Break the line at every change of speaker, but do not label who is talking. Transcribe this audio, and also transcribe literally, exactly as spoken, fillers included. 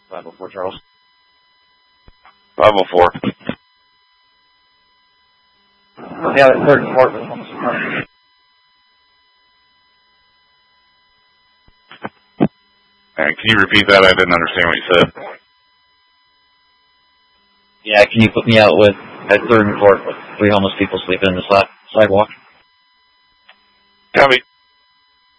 five oh four, Charles.
five oh four.
Yeah, that third and fourth was almost
And can you repeat that? I didn't understand what you said.
Yeah, can you put me out with at third and fourth with three homeless people sleeping in the sidewalk?
Copy.